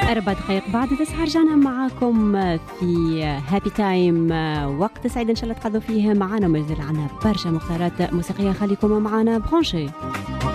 4 دقائق بعد 9 رجعنا معاكم في هابي تايم، وقت سعيد إن شاء الله تقضوا فيه معنا، ومازال عنا برشا مختارات موسيقية. خليكم معنا برونشي.